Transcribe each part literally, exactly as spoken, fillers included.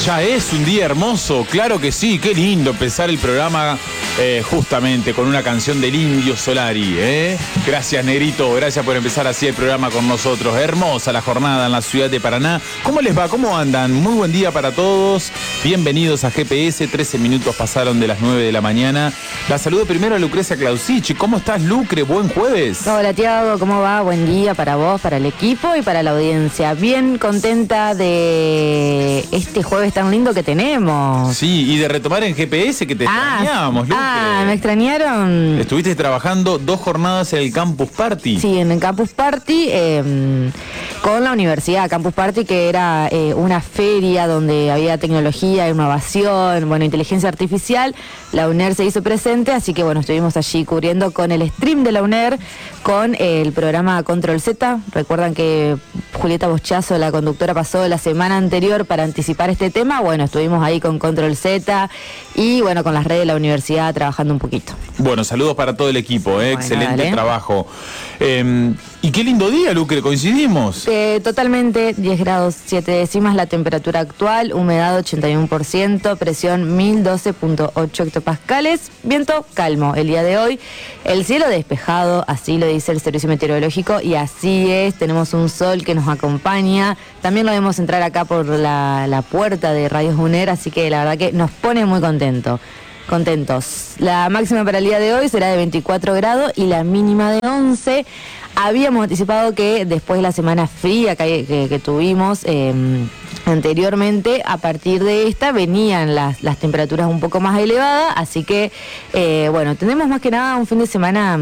Ya es un día hermoso, claro que sí, qué lindo empezar el programa eh, justamente con una canción del Indio Solari, ¿eh? Gracias, Negrito, gracias por empezar así el programa con nosotros. Hermosa la jornada en la ciudad de Paraná. ¿Cómo les va? ¿Cómo andan? Muy buen día para todos. Bienvenidos a G P S, trece minutos pasaron de las nueve de la mañana. La saludo primero a Lucrecia Clausich. ¿Cómo estás, Lucre? Buen jueves. Hola, Tiago, ¿cómo va? Buen día para vos, para el equipo y para la audiencia. Bien contenta de este jueves tan lindo que tenemos. Sí, y de retomar en G P S, que te ah, extrañábamos, Lucre. Ah, ¿me extrañaron? Estuviste trabajando dos jornadas en el Campus Party. Sí, en el Campus Party, eh, con la universidad. Campus Party, que era eh, una feria donde había tecnología, innovación, bueno, inteligencia artificial. La UNER se hizo presente, así que bueno, estuvimos allí cubriendo con el stream de la UNER, con eh, el programa Control Z. Recuerdan que Julieta Boschazo, la conductora, pasó la semana anterior para anticipar este tema. Bueno, estuvimos ahí con Control Z y bueno, con las redes de la universidad trabajando un poquito. Bueno, saludos para todo el equipo, ¿eh? Bueno, Excelente dale. trabajo. Eh, y qué lindo día, Lucre, coincidimos. Eh, totalmente, diez grados siete décimas la temperatura actual, humedad ochenta y uno por ciento, presión mil doce punto ocho hectopascales, viento calmo el día de hoy, el cielo despejado, así lo dice el Servicio Meteorológico, y así es, tenemos un sol que nos acompaña, también lo vemos entrar acá por la, la puerta de Radio UNER, así que la verdad que nos pone muy contento. Contentos. La máxima para el día de hoy será de veinticuatro grados y la mínima de once. Habíamos anticipado que después de la semana fría que, que, que tuvimos eh, anteriormente, a partir de esta venían las, las temperaturas un poco más elevadas, así que, eh, bueno, tenemos más que nada un fin de semana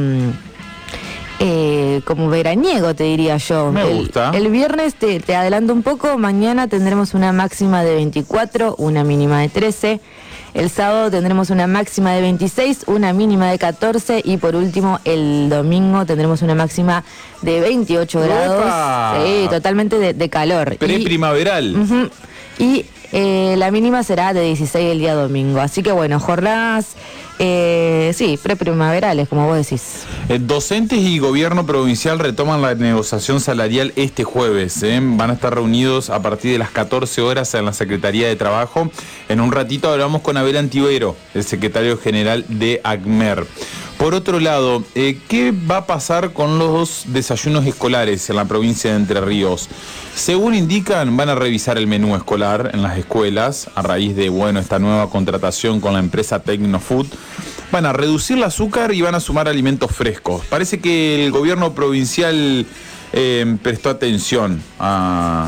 eh, como veraniego, te diría yo. Me gusta. El, el viernes, te, te adelanto un poco, mañana tendremos una máxima de veinticuatro, una mínima de trece. El sábado tendremos una máxima de veintiséis, una mínima de catorce y por último el domingo tendremos una máxima de veintiocho grados. ¡Opa! Sí, totalmente de, de calor. Pre-primaveral. Y, uh-huh, y eh, la mínima será de dieciséis el día domingo. Así que bueno, jornadas, eh, sí, preprimaverales, como vos decís. Eh, docentes y gobierno provincial retoman la negociación salarial este jueves. ¿eh? Van a estar reunidos a partir de las catorce horas en la Secretaría de Trabajo. En un ratito hablamos con Abel Antivero, el secretario general de ACMER. Por otro lado, eh, ¿qué va a pasar con los desayunos escolares en la provincia de Entre Ríos? Según indican, van a revisar el menú escolar en las escuelas a raíz de, bueno, esta nueva contratación con la empresa Tecnofood. Van a reducir el azúcar y van a sumar alimentos frescos. Parece que el gobierno provincial eh, prestó atención a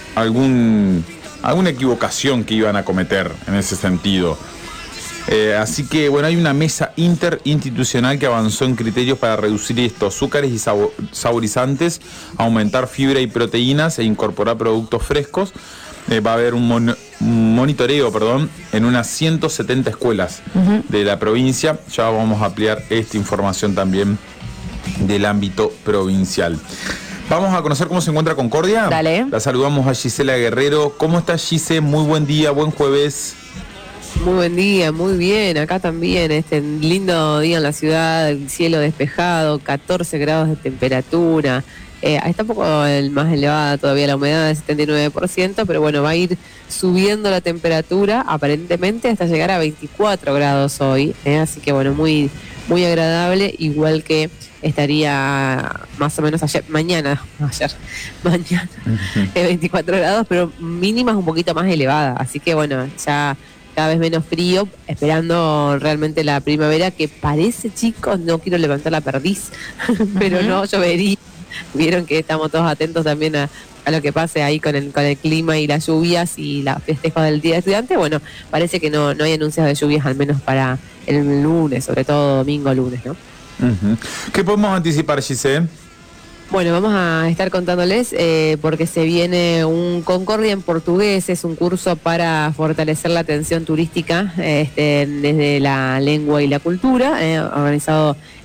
algún, alguna equivocación que iban a cometer en ese sentido. Eh, así que, bueno, hay una mesa interinstitucional que avanzó en criterios para reducir estos azúcares y sabor, saborizantes, aumentar fibra y proteínas e incorporar productos frescos. Eh, va a haber un, mon un monitoreo, perdón, en unas ciento setenta escuelas uh-huh. de la provincia. Ya vamos a ampliar esta información también del ámbito provincial. Vamos a conocer cómo se encuentra Concordia. Dale. La saludamos a Gisela Guerrero. ¿Cómo estás, Gise? Muy buen día, buen jueves. Muy buen día, muy bien, acá también, este lindo día en la ciudad, el cielo despejado, catorce grados de temperatura, eh, está un poco el más elevada todavía la humedad del setenta y nueve por ciento, pero bueno, va a ir subiendo la temperatura aparentemente hasta llegar a veinticuatro grados hoy, eh, así que bueno, muy, muy agradable, igual que estaría más o menos ayer, mañana, ayer, mañana, uh-huh. veinticuatro grados, pero mínima es un poquito más elevada, así que bueno, ya cada vez menos frío, esperando realmente la primavera, que parece, chicos, no quiero levantar la perdiz, pero no llovería. Vieron que estamos todos atentos también a, a lo que pase ahí con el, con el clima y las lluvias y la festejos del Día del Estudiante. Bueno, parece que no, no hay anuncios de lluvias, al menos para el lunes, sobre todo domingo, lunes, ¿no? Uh-huh. ¿Qué podemos anticipar, Giselle? Bueno, vamos a estar contándoles eh, porque se viene un Concordia en portugués, es un curso para fortalecer la atención turística este, desde la lengua y la cultura, eh, organizado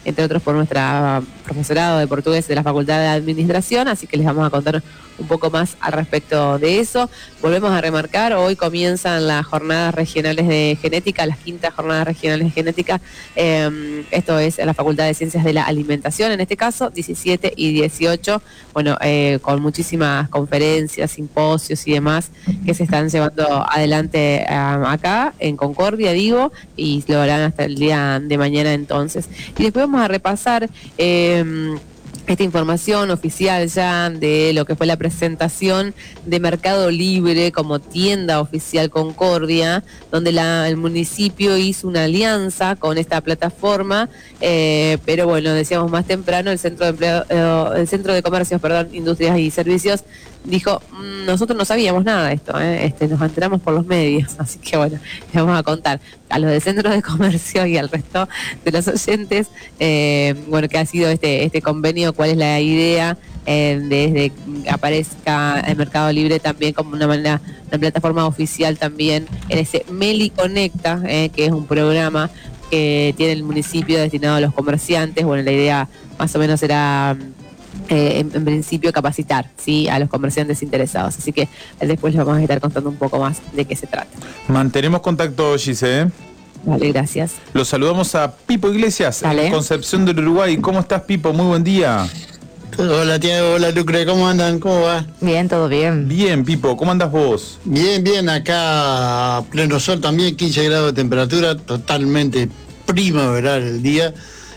entre otros por nuestra profesorado de portugués de la Facultad de Administración, así que les vamos a contar un poco más al respecto de eso. Volvemos a remarcar, hoy comienzan las jornadas regionales de genética, las quintas jornadas regionales de genética, eh, esto es en la Facultad de Ciencias de la Alimentación, en este caso, diecisiete y dieciocho, bueno, eh, con muchísimas conferencias, simposios y demás que se están llevando adelante eh, acá, en Concordia, digo, y lo harán hasta el día de mañana entonces. Y después vamos a repasar eh, esta información oficial ya de lo que fue la presentación de Mercado Libre como tienda oficial Concordia, donde la, el municipio hizo una alianza con esta plataforma, eh, pero bueno, decíamos más temprano, el Centro de Empleo, eh, el Centro de Comercios, perdón, Industrias y Servicios dijo, mmm, nosotros no sabíamos nada de esto, ¿eh? este, nos enteramos por los medios, así que bueno, les vamos a contar a los de Centros de Comercio y al resto de los oyentes, eh, bueno, que ha sido este, este convenio, cuál es la idea eh, desde que aparezca el Mercado Libre también como una manera, una plataforma oficial también en ese Meli Conecta, eh, que es un programa que tiene el municipio destinado a los comerciantes. Bueno, la idea más o menos será Eh, en, en principio capacitar, ¿sí?, a los comerciantes interesados, así que después les vamos a estar contando un poco más de qué se trata. Mantenemos contacto, Gise. Vale, gracias. Los saludamos a Pipo Iglesias, Dale. en Concepción del Uruguay. ¿Cómo estás, Pipo? Muy buen día. Hola Tiago, hola Lucre, ¿cómo andan? ¿Cómo va? Bien, todo bien. Bien, Pipo, ¿cómo andas vos? Bien, bien, acá pleno sol también, quince grados de temperatura, totalmente primaveral el día.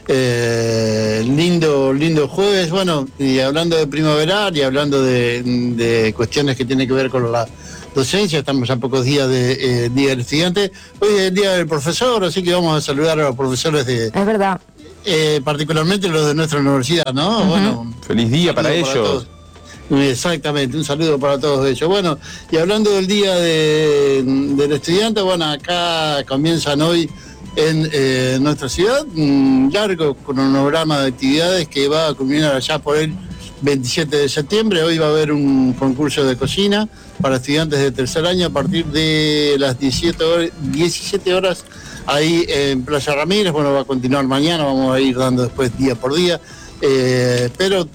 Eh, lindo, lindo jueves, bueno, y hablando de primaveral y hablando de, de cuestiones que tienen que ver con la docencia, estamos a pocos días de eh, Día del Estudiante, hoy es el Día del Profesor, así que vamos a saludar a los profesores de, Es verdad. eh, particularmente los de nuestra universidad, ¿no? Uh-huh. Bueno, Feliz día para ellos. todos. Exactamente, un saludo para todos ellos. Bueno, y hablando del Día de, del Estudiante, bueno, acá comienzan hoy en eh, nuestra ciudad un largo cronograma de actividades que va a culminar allá por el veintisiete de septiembre. Hoy va a haber un concurso de cocina para estudiantes de tercer año a partir de las diecisiete horas ahí en Playa Ramírez. Bueno, va a continuar mañana, vamos a ir dando después día por día, eh, pero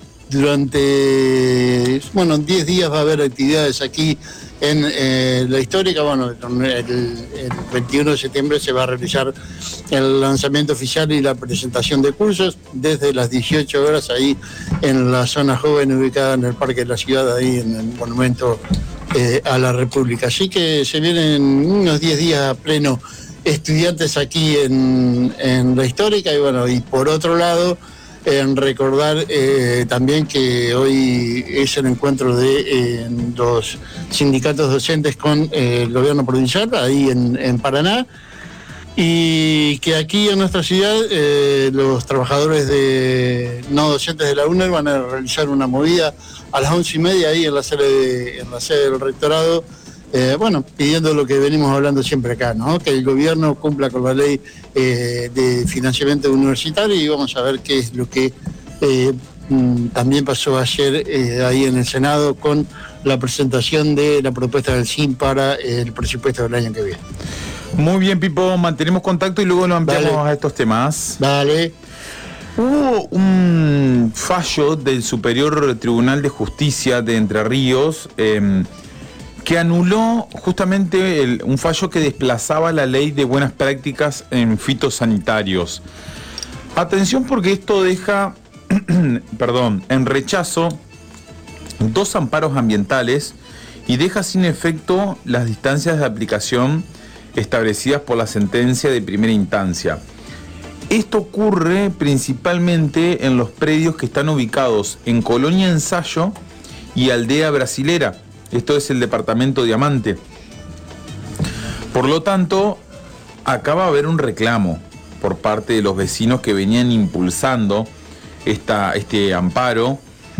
durante, bueno, diez días va a haber actividades aquí en eh, la histórica. Bueno, el, el veintiuno de septiembre se va a realizar el lanzamiento oficial y la presentación de cursos desde las dieciocho horas ahí en la zona joven ubicada en el Parque de la Ciudad, ahí en el Monumento eh, a la República. Así que se vienen unos diez días a pleno estudiantes aquí en, en la histórica. Y bueno, y por otro lado, en recordar eh, también que hoy es el encuentro de eh, los sindicatos docentes con eh, el gobierno provincial, ahí en, en Paraná, y que aquí en nuestra ciudad eh, los trabajadores de no docentes de la UNER van a realizar una movida a las once y media ahí en la sede, de, en la sede del rectorado, Eh, bueno, pidiendo lo que venimos hablando siempre acá, ¿no? Que el gobierno cumpla con la ley eh, de financiamiento universitario, y vamos a ver qué es lo que eh, mm, también pasó ayer eh, ahí en el Senado con la presentación de la propuesta del S I M para el presupuesto del año que viene. Muy bien, Pipo, mantenemos contacto y luego lo ampliamos Dale. a estos temas. Dale. Hubo un fallo del Superior Tribunal de Justicia de Entre Ríos eh, que anuló justamente el, un fallo que desplazaba la ley de buenas prácticas en fitosanitarios. Atención, porque esto deja, perdón, en rechazo dos amparos ambientales y deja sin efecto las distancias de aplicación establecidas por la sentencia de primera instancia. Esto ocurre principalmente en los predios que están ubicados en Colonia Ensayo y Aldea Brasilera. Esto es el departamento Diamante. Por lo tanto, acá va a haber un reclamo por parte de los vecinos que venían impulsando esta, este amparo,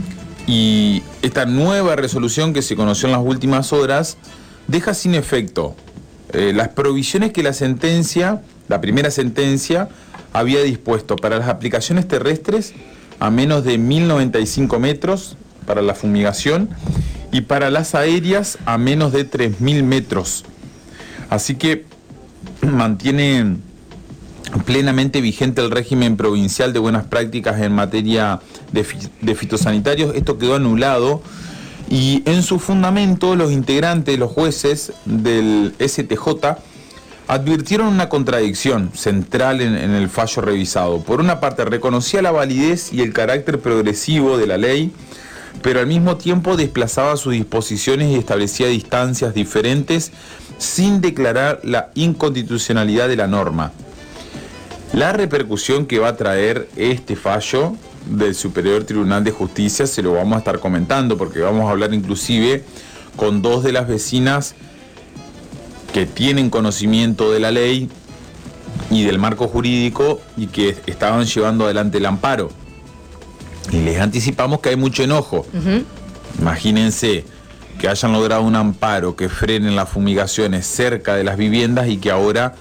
y esta nueva resolución que se conoció en las últimas horas deja sin efecto eh, las provisiones que la sentencia, la primera sentencia, había dispuesto para las aplicaciones terrestres a menos de mil noventa y cinco metros para la fumigación, y para las aéreas a menos de tres mil metros. Así que mantiene plenamente vigente el régimen provincial de buenas prácticas en materia de, fi- de fitosanitarios. Esto quedó anulado y en su fundamento los integrantes, los jueces del S T J, advirtieron una contradicción central en, en el fallo revisado. Por una parte, reconocía la validez y el carácter progresivo de la ley, pero al mismo tiempo desplazaba sus disposiciones y establecía distancias diferentes sin declarar la inconstitucionalidad de la norma. La repercusión que va a traer este fallo del Superior Tribunal de Justicia se lo vamos a estar comentando, porque vamos a hablar inclusive con dos de las vecinas que tienen conocimiento de la ley y del marco jurídico y que estaban llevando adelante el amparo. Y les anticipamos que hay mucho enojo. Uh-huh. Imagínense que hayan logrado un amparo que frene las fumigaciones cerca de las viviendas y que ahora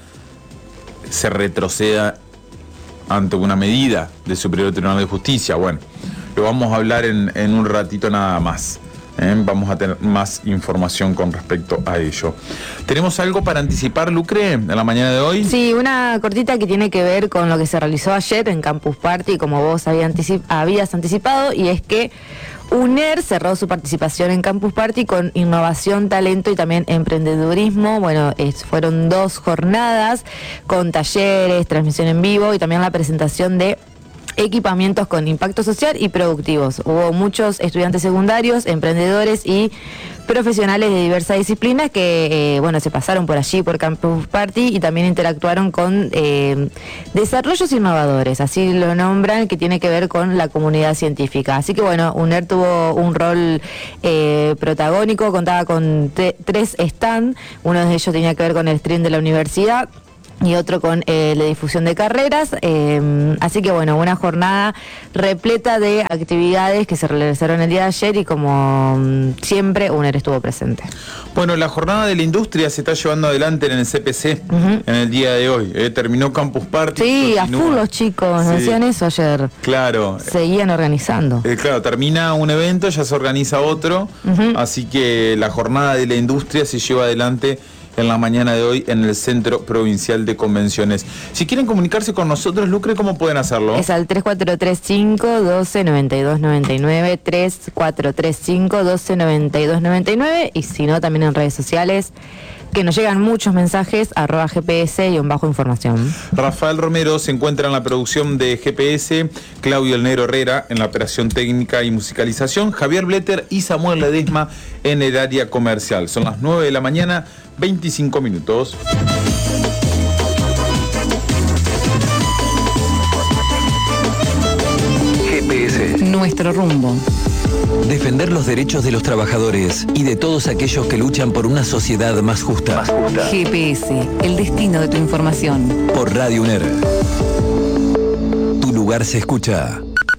se retroceda ante una medida del Superior Tribunal de Justicia. Bueno, lo vamos a hablar en, en un ratito nada más. ¿eh? Vamos a tener más información con respecto a ello. ¿Tenemos algo para anticipar, Lucre, en la mañana de hoy? Sí, una cortita que tiene que ver con lo que se realizó ayer en Campus Party, como vos había anticip- habías anticipado, y es que UNER cerró su participación en Campus Party con innovación, talento y también emprendedurismo. Bueno, es, fueron dos jornadas con talleres, transmisión en vivo y también la presentación de equipamientos con impacto social y productivos. Hubo muchos estudiantes secundarios, emprendedores y profesionales de diversas disciplinas que, eh, bueno, se pasaron por allí, por Campus Party, y también interactuaron con eh, desarrollos innovadores, así lo nombran, que tiene que ver con la comunidad científica. Así que, bueno, UNER tuvo un rol eh, protagónico, contaba con te- tres stands, uno de ellos tenía que ver con el stream de la universidad, y otro con eh, la difusión de carreras, eh, así que bueno, una jornada repleta de actividades que se realizaron el día de ayer y como um, siempre UNER estuvo presente. Bueno, la jornada de la industria se está llevando adelante en el C P C uh-huh. en el día de hoy. Eh, terminó Campus Party. Sí, continúa. A full los chicos, nos sí. decían eso ayer. Claro. Seguían organizando. Eh, claro, termina un evento, ya se organiza otro, uh-huh. así que la jornada de la industria se lleva adelante en la mañana de hoy en el Centro Provincial de Convenciones. Si quieren comunicarse con nosotros, Lucre, ¿cómo pueden hacerlo? Es al tres cuatro tres cinco, uno dos, nueve dos nueve nueve, tres cuatro tres cinco, uno dos, nueve dos nueve nueve, y si no, también en redes sociales, que nos llegan muchos mensajes, arroba G P S y un bajo información. Rafael Romero se encuentra en la producción de G P S, Claudio El Negro Herrera en la operación técnica y musicalización, Javier Bletter y Samuel Ledesma en el área comercial. Son las nueve de la mañana, veinticinco minutos. G P S. Nuestro rumbo. Defender los derechos de los trabajadores y de todos aquellos que luchan por una sociedad más justa. Más justa. G P S, el destino de tu información. Por Radio UNER. Tu lugar se escucha.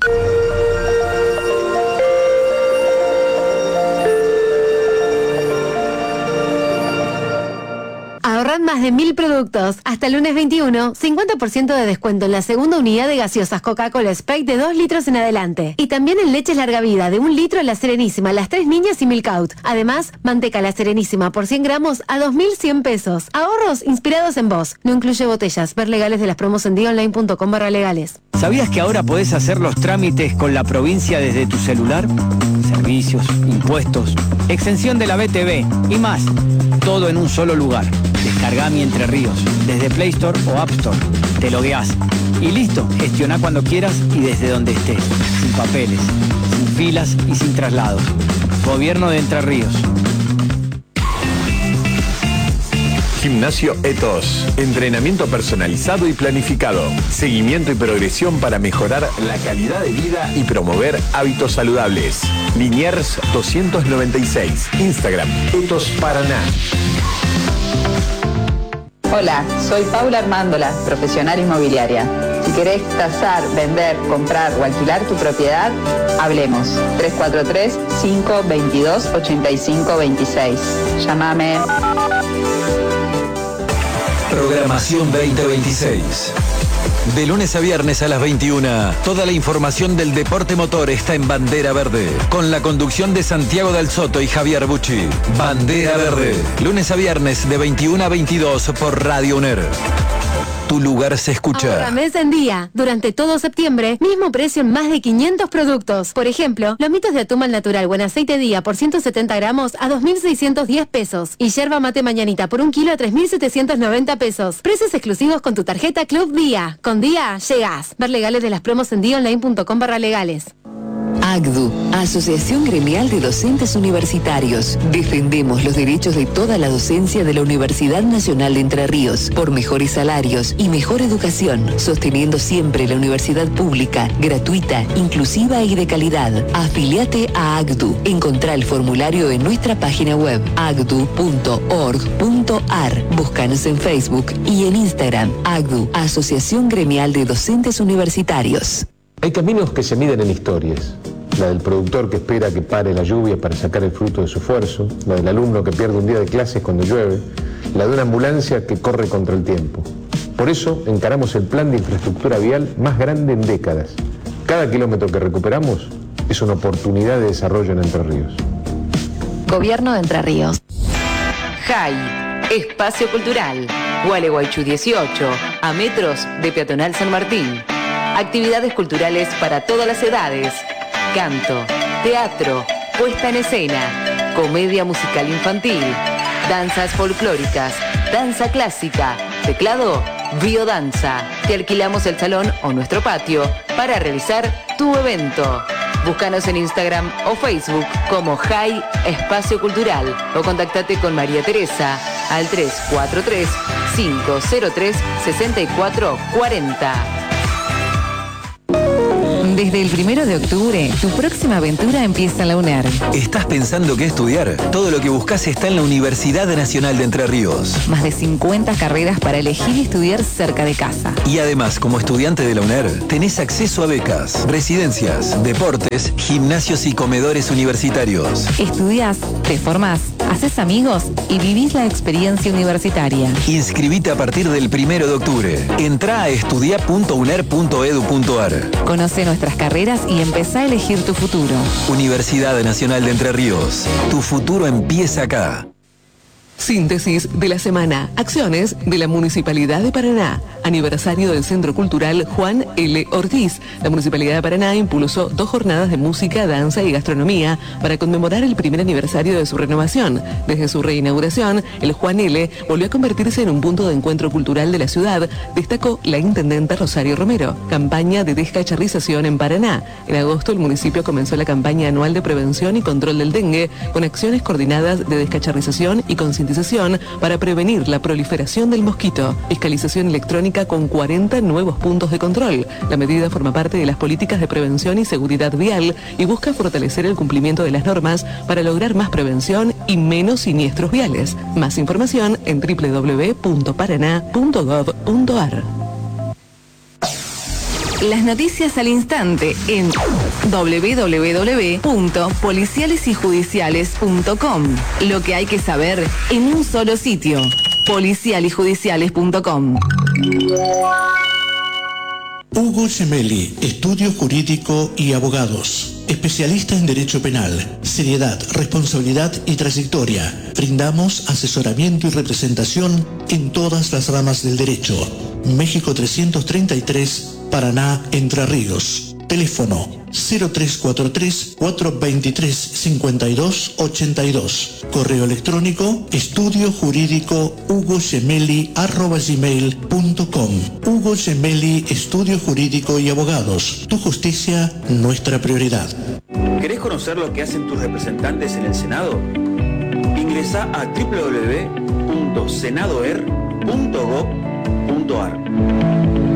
Ahorran más de mil productos. Hasta el lunes veintiuno, cincuenta por ciento de descuento en la segunda unidad de gaseosas Coca-Cola Sprite de dos litros en adelante. Y también en leches larga vida de un litro en La Serenísima, Las Tres Niñas y Milk Out. Además, manteca La Serenísima por cien gramos a dos mil cien pesos. Ahorros inspirados en vos. No incluye botellas. Ver legales de las promos en dionline.com barra legales. ¿Sabías que ahora podés hacer los trámites con la provincia desde tu celular? Servicios, impuestos, exención de la B T V y más. Todo en un solo lugar. Descargá Mi Entre Ríos desde Play Store o App Store. Te logueás y listo. Gestioná cuando quieras y desde donde estés. Sin papeles, sin filas y sin traslados. Gobierno de Entre Ríos. Gimnasio Etos. Entrenamiento personalizado y planificado. Seguimiento y progresión para mejorar la calidad de vida y promover hábitos saludables. Liniers doscientos noventa y seis. Instagram Etos Paraná. Hola, soy Paula Armándola, profesional inmobiliaria. Si querés tasar, vender, comprar o alquilar tu propiedad, hablemos. tres cuatro tres, cinco dos dos, ocho cinco dos seis. Llámame. Programación veinte veintiséis. De lunes a viernes a las veintiuna, toda la información del deporte motor está en Bandera Verde, con la conducción de Santiago Del Soto y Javier Bucci. Bandera Verde, lunes a viernes de veintiuna a veintidós por Radio UNER. tu lugar se escucha. Ahorra mes en día. Durante todo septiembre, mismo precio en más de quinientos productos. Por ejemplo, lomitos de atún al natural o en aceite día por ciento setenta gramos a dos mil seiscientos diez pesos. Y yerba mate mañanita por un kilo a tres mil setecientos noventa pesos. Precios exclusivos con tu tarjeta Club Día. Con Día, llegás. Ver legales de las promos en día online punto com barra legales. A G D U, Asociación Gremial de Docentes Universitarios. Defendemos los derechos de toda la docencia de la Universidad Nacional de Entre Ríos por mejores salarios y mejor educación, sosteniendo siempre la universidad pública, gratuita, inclusiva y de calidad. Afiliate a A G D U. Encontrá el formulario en nuestra página web a g d u punto org punto a r. Búscanos en Facebook y en Instagram. A G D U, Asociación Gremial de Docentes Universitarios. Hay caminos que se miden en historias. La del productor que espera que pare la lluvia para sacar el fruto de su esfuerzo, la del alumno que pierde un día de clases cuando llueve, la de una ambulancia que corre contra el tiempo. Por eso encaramos el plan de infraestructura vial más grande en décadas. Cada kilómetro que recuperamos es una oportunidad de desarrollo en Entre Ríos. Gobierno de Entre Ríos. J A I, Espacio Cultural, Gualeguaychú dieciocho, a metros de Peatonal San Martín. Actividades culturales para todas las edades. Canto, teatro, puesta en escena, comedia musical infantil, danzas folclóricas, danza clásica, teclado, biodanza. Te alquilamos el salón o nuestro patio para realizar tu evento. Búscanos en Instagram o Facebook como J A I Espacio Cultural o contactate con María Teresa al tres cuatro tres, cinco cero tres, seis cuatro cuatro cero. Desde el primero de octubre, tu próxima aventura empieza en la UNER. ¿Estás pensando qué estudiar? Todo lo que buscas está en la Universidad Nacional de Entre Ríos. Más de cincuenta carreras para elegir y estudiar cerca de casa. Y además, como estudiante de la UNER, tenés acceso a becas, residencias, deportes, gimnasios y comedores universitarios. Estudiás, te formás, haces amigos y vivís la experiencia universitaria. Inscribite a partir del primero de octubre. Entrá a estudia punto uner punto edu punto a r. Conoce nuestras carreras y empezá a elegir tu futuro. Universidad Nacional de Entre Ríos. Tu futuro empieza acá. Síntesis de la semana. Acciones de la Municipalidad de Paraná. Aniversario del Centro Cultural Juan L. Ortiz. La Municipalidad de Paraná impulsó dos jornadas de música, danza y gastronomía para conmemorar el primer aniversario de su renovación. Desde su reinauguración, el Juan L. volvió a convertirse en un punto de encuentro cultural de la ciudad, destacó la intendenta Rosario Romero. Campaña de descacharrización en Paraná. En agosto, el municipio comenzó la campaña anual de prevención y control del dengue, con acciones coordinadas de descacharrización y concientización para prevenir la proliferación del mosquito. Fiscalización electrónica con cuarenta nuevos puntos de control. La medida forma parte de las políticas de prevención y seguridad vial y busca fortalecer el cumplimiento de las normas para lograr más prevención y menos siniestros viales. Más información en doble u doble u doble u punto paraná punto gov punto a r. Las noticias al instante en doble u doble u doble u punto policiales y judiciales punto com. Lo que hay que saber en un solo sitio. policial y judiciales punto com. Hugo Gemelli, Estudio Jurídico y Abogados. Especialista en Derecho Penal, seriedad, responsabilidad y trayectoria. Brindamos asesoramiento y representación en todas las ramas del derecho. México trescientos treinta y tres, Paraná, Entre Ríos. Teléfono cero tres cuatro tres, cuatro dos tres, cinco dos ocho dos. Correo electrónico estudio jurídico hugo gemelli arroba gmail punto com. Hugo Gemelli, Estudio Jurídico y Abogados. Tu justicia, nuestra prioridad. ¿Querés conocer lo que hacen tus representantes en el Senado? Ingresá a doble u doble u doble u punto senadoer punto gov punto a r.